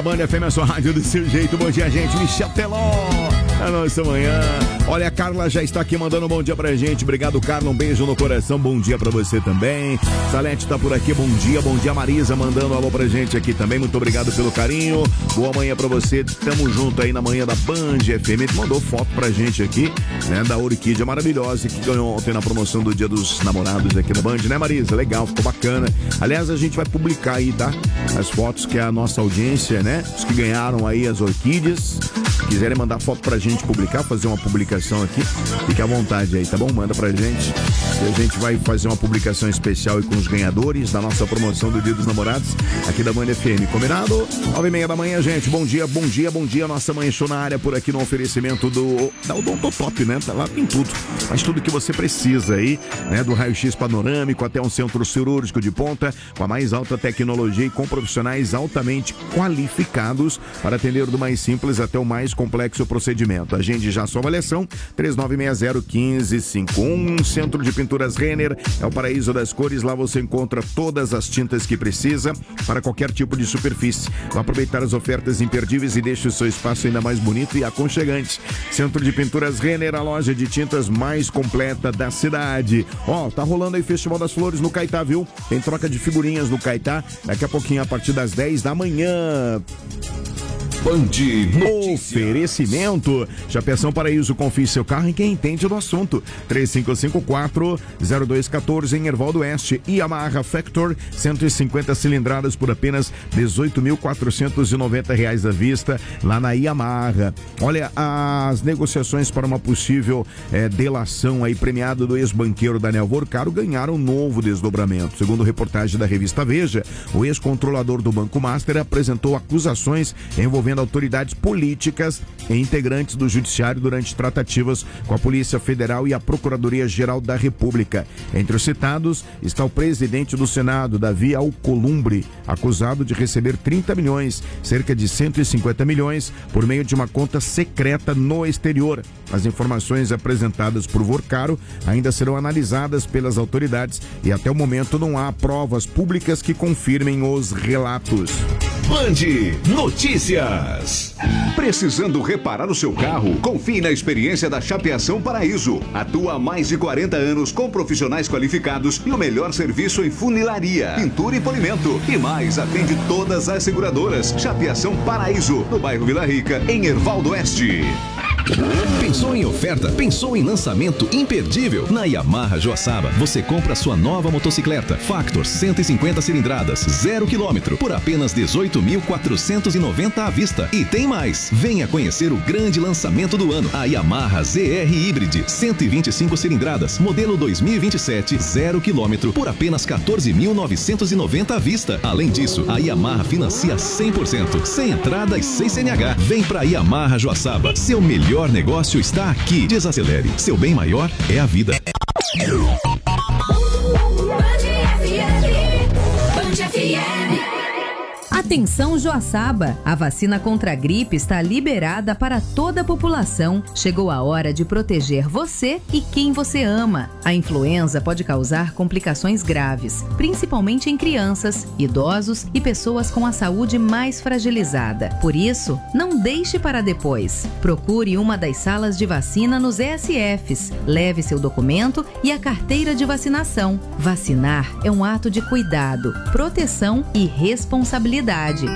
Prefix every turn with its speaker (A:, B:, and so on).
A: a Band FM, a sua rádio do seu jeito. Bom dia, gente. Michel Teló, a nossa manhã. Olha, a Carla já está aqui mandando um bom dia pra gente. Obrigado, Carla. Um beijo no coração. Bom dia pra você também. Salete tá por aqui. Bom dia, Marisa, mandando um alô pra gente aqui também. Muito obrigado pelo carinho. Boa manhã pra você. Tamo junto aí na manhã da Band FM. Ele mandou foto pra gente aqui, né, da Orquídea maravilhosa que ganhou ontem na promoção do Dia dos Namorados aqui na Band, né, Marisa? Legal, ficou bacana. Aliás, a gente vai publicar aí, tá? As fotos que a nossa audiência, né? Os que ganharam aí as orquídeas. Se quiserem mandar foto pra gente publicar, fazer uma publicação aqui, fique à vontade aí, tá bom? Manda pra gente. E a gente vai fazer uma publicação especial aí com os ganhadores da nossa promoção do Dia dos Namorados aqui da Band FM. Combinado? 9h30 da manhã, gente. Bom dia. Nossa Manhã Show na área por aqui no oferecimento da Odontotop, né? Lá tem tudo. Faz tudo que você precisa aí, né? Do raio-x panorâmico até um centro cirúrgico de ponta, com a mais alta tecnologia e com profissionais altamente qualificados para atender do mais simples até o mais complexo procedimento. Agende já sua avaliação, 3960-1551. Centro de Pinturas Renner é o paraíso das cores. Lá você encontra todas as tintas que precisa para qualquer tipo de superfície. Vá aproveitar as ofertas imperdíveis e deixe o seu espaço ainda mais bonito e aconchegante. Centro de Pinturas Renner, a loja de tintas mais completa da cidade. Tá rolando aí Festival das Flores no Caetá, viu? Tem troca de figurinhas no Caetá daqui a pouquinho, a partir das 10 da manhã. Band Oferecimento Chapeação Paraíso, confie seu carro em quem entende do assunto. 3554-0214 em Ervaldo Oeste. Yamaha Factor 150 cilindradas por apenas R$18.490 à vista lá na Yamaha. Olha, as negociações para uma possível delação aí premiada do ex-banqueiro Daniel Vorcaro ganharam um novo desdobramento. Segundo reportagem da revista Veja, o ex-controlador do Banco Master apresentou acusações envolvendo autoridades políticas e integrantes do judiciário durante tratativas com a Polícia Federal e a Procuradoria-Geral da República. Entre os citados está o presidente do Senado, Davi Alcolumbre, acusado de receber 30 milhões, cerca de 150 milhões, por meio de uma conta secreta no exterior. As informações apresentadas por Vorcaro ainda serão analisadas pelas autoridades e até o momento não há provas públicas que confirmem os relatos.
B: Band Notícias. Precisando reparar o seu carro? Confie na experiência da Chapeação Paraíso. Atua há mais de 40 anos com profissionais qualificados e o melhor serviço em funilaria, pintura e polimento. E mais, atende todas as seguradoras. Chapeação Paraíso, no bairro Vila Rica, em Ervaldo Oeste.
C: Pensou em oferta? Pensou em lançamento imperdível? Na Yamaha Joaçaba, você compra sua nova motocicleta Factor 150 cilindradas, 0 km, por apenas R$18.490 à vista. E tem mais! Venha conhecer o grande lançamento do ano, a Yamaha ZR Hybrid 125 cilindradas, modelo 2027, 0 km, por apenas R$14.990 à vista. Além disso, a Yamaha financia 100%, sem entrada e sem CNH. Vem pra Yamaha Joaçaba, seu melhor negócio está aqui. Desacelere, seu bem maior é a vida.
D: Atenção Joaçaba, a vacina contra a gripe está liberada para toda a população. Chegou a hora de proteger você e quem você ama. A influenza pode causar complicações graves, principalmente em crianças, idosos e pessoas com a saúde mais fragilizada. Por isso, não deixe para depois. Procure uma das salas de vacina nos ESFs. Leve seu documento e a carteira de vacinação. Vacinar é um ato de cuidado, proteção e responsabilidade.